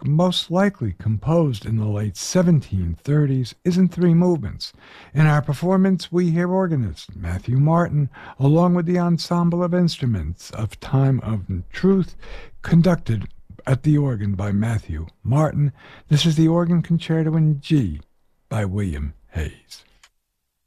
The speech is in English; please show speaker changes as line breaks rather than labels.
work most likely composed in the late 1730s is in three movements. In our performance, we hear organist Matthew Martin, along with the ensemble of instruments of Time of Truth, conducted at the organ by Matthew Martin. This is the organ concerto in G by William Hayes.